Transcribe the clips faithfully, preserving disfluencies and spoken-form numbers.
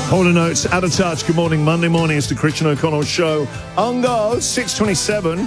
Holder Notes, Out of Touch. Good morning. Monday morning. It's the Christian O'Connell Show. On go, six twenty-seven.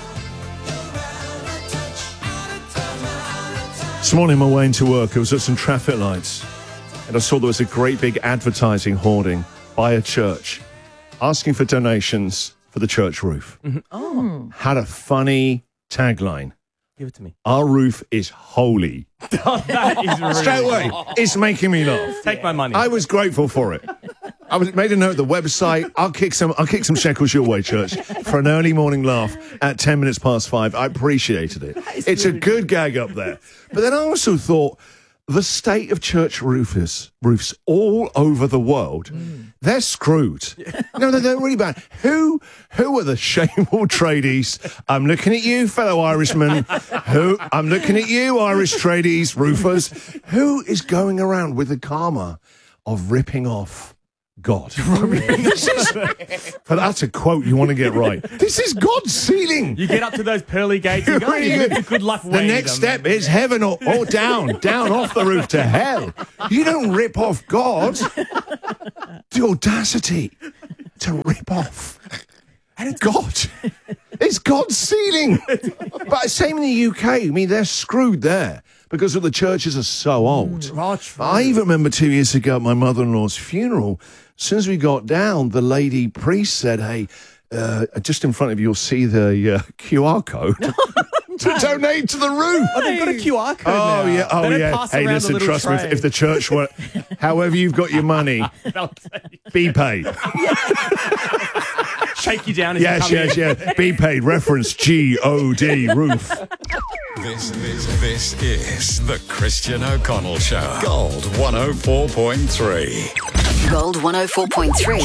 This morning, on my way into work, I was at some traffic lights, and I saw there was a great big advertising hoarding by a church asking for donations for the church roof. Mm-hmm. Oh. Had a funny tagline. Give it to me. Our roof is holy. Oh, that is really... Straight away, it's making me laugh. Take my money. I was grateful for it. I was made a note of the website. I'll kick some. I'll kick some shekels your way, church, for an early morning laugh at ten minutes past five. I appreciated it. It's really a good gag up there. But then I also thought the state of church roofers, roofs all over the world, mm. they're screwed. No, they're, they're really bad. Who, who are the shameful tradies? I'm looking at you, fellow Irishmen. Who? I'm looking at you, Irish tradies, roofers. Who is going around with the karma of ripping off God? This is, but that's a quote you want to get right. This is God's ceiling. You get up to those pearly gates and go, really good. good luck. The next them. step is heaven or, or down, down off the roof to hell. You don't rip off God. The audacity to rip off God. It's God's ceiling. But same in the U K. I mean, they're screwed there because of the churches are so old. Mm, I even remember two years ago at my mother-in-law's funeral, as soon as we got down, the lady priest said, hey, uh, just in front of you, you'll see the uh, Q R code to donate to the roof. Oh, they've got a Q R code Oh, now. yeah. Oh, they yeah. Hey, listen, trust me, if, if the church were, however you've got your money, be paid. Shake you down as yes, you come yes, in. Yes, yes. Be paid. Reference G O D, roof. This, this, this is the Christian O'Connell Show. Gold one oh four point three. Gold one oh four point three.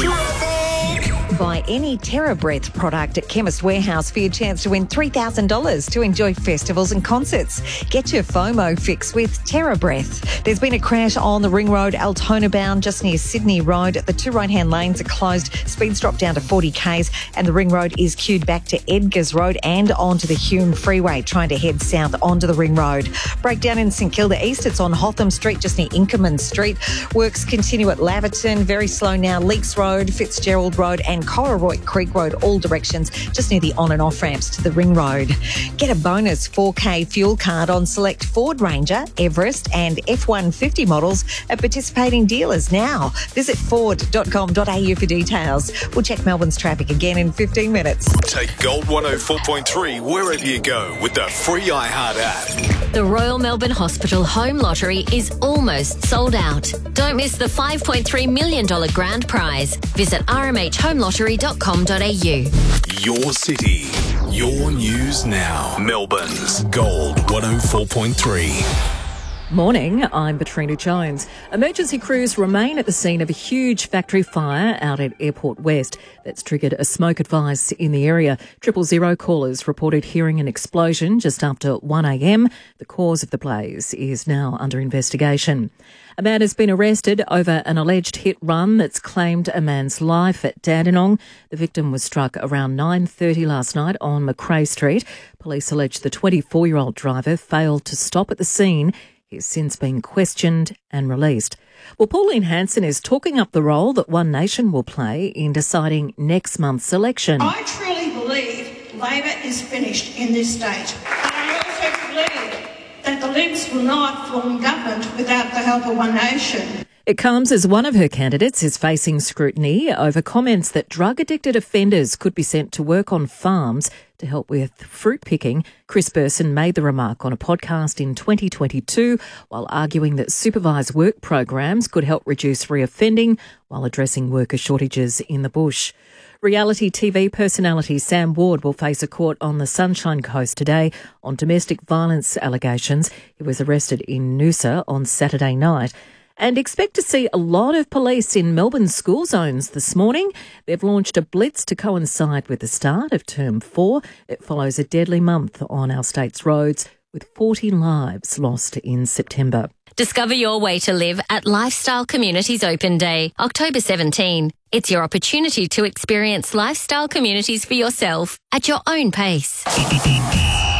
Buy any TerraBreath product at Chemist Warehouse for your chance to win three thousand dollars to enjoy festivals and concerts. Get your FOMO fix with TerraBreath. There's been a crash on the Ring Road, Altona bound, just near Sydney Road. The two right-hand lanes are closed. Speeds dropped down to forty kays, and the Ring Road is queued back to Edgars Road and onto the Hume Freeway, trying to head south onto the Ring Road. Breakdown in St Kilda East. It's on Hotham Street, just near Inkerman Street. Works continue at Laverton. Very slow now. Leaks Road, Fitzgerald Road, and Cororoy Creek Road, all directions, just near the on and off ramps to the Ring Road. Get a bonus four K fuel card on select Ford Ranger, Everest and F one fifty models at participating dealers now. Visit ford dot com dot a u for details. We'll check Melbourne's traffic again in fifteen minutes. Take Gold one oh four point three wherever you go with the free iHeart app. The Royal Melbourne Hospital Home Lottery is almost sold out. Don't miss the five point three million dollars grand prize. Visit r m h home lottery dot com dot a u. Your city, your news now. Melbourne's Gold one oh four point three. Morning, I'm Katrina Jones. Emergency crews remain at the scene of a huge factory fire out at Airport West that's triggered a smoke advice in the area. Triple zero callers reported hearing an explosion just after one a m. The cause of the blaze is now under investigation. A man has been arrested over an alleged hit run that's claimed a man's life at Dandenong. The victim was struck around nine thirty last night on Macrae Street. Police allege the twenty-four-year-old driver failed to stop at the scene. He has since been questioned and released. Well, Pauline Hanson is talking up the role that One Nation will play in deciding next month's election. I truly believe Labor is finished in this state. And I also believe that the Libs will not form government without the help of One Nation. It comes as one of her candidates is facing scrutiny over comments that drug-addicted offenders could be sent to work on farms to help with fruit picking. Chris Burson made the remark on a podcast in twenty twenty-two while arguing that supervised work programs could help reduce reoffending while addressing worker shortages in the bush. Reality T V personality Sam Ward will face a court on the Sunshine Coast today on domestic violence allegations. He was arrested in Noosa on Saturday night. And expect to see a lot of police in Melbourne school zones this morning. They've launched a blitz to coincide with the start of term four. It follows a deadly month on our state's roads with forty lives lost in September. Discover your way to live at Lifestyle Communities Open Day, October seventeenth. It's your opportunity to experience lifestyle communities for yourself at your own pace.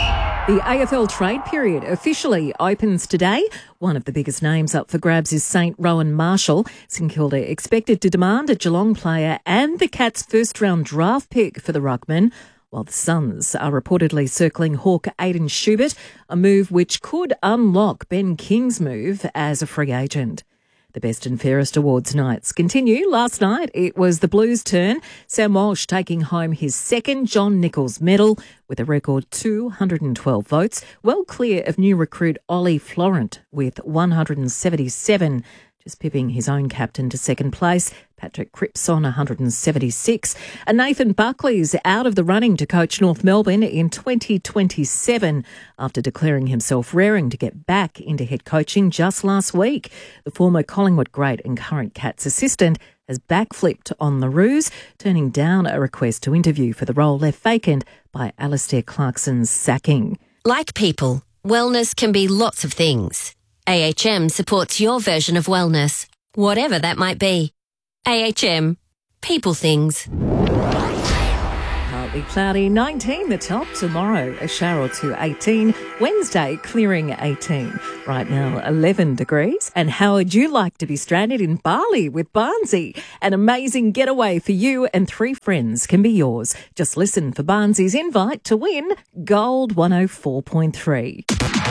The A F L trade period officially opens today. One of the biggest names up for grabs is Saint Rowan Marshall. St Kilda expected to demand a Geelong player and the Cats' first-round draft pick for the ruckman, while the Suns are reportedly circling Hawk Aidan Schubert, a move which could unlock Ben King's move as a free agent. The Best and Fairest Awards nights continue. Last night, it was the Blues' turn. Sam Walsh taking home his second John Nichols medal with a record two hundred twelve votes, well clear of new recruit Ollie Florent with one hundred seventy-seven, just pipping his own captain to second place, Patrick Cripps on one hundred seventy-six. And Nathan Buckley's out of the running to coach North Melbourne in twenty twenty-seven after declaring himself raring to get back into head coaching just last week. The former Collingwood great and current Cats assistant has backflipped on the ruse, turning down a request to interview for the role left vacant by Alastair Clarkson's sacking. Like people, wellness can be lots of things. A H M supports your version of wellness, whatever that might be. A H M. People things. Partly cloudy, nineteen the top. Tomorrow, a shower or two, eighteen. Wednesday, clearing, eighteen. Right now, eleven degrees. And how would you like to be stranded in Bali with Barnsey? An amazing getaway for you and three friends can be yours. Just listen for Barnsey's invite to win Gold one oh four point three.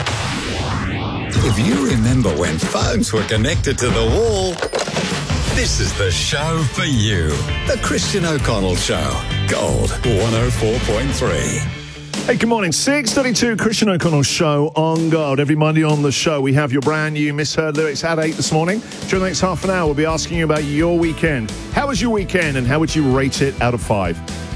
If you remember when phones were connected to the wall, this is the show for you. The Christian O'Connell Show. Gold one oh four point three. Hey, good morning. six thirty-two, Christian O'Connell Show on Gold. Every Monday on the show, we have your brand new Misheard Lyrics at eight this morning. During the next half an hour, we'll be asking you about your weekend. How was your weekend and how would you rate it out of five?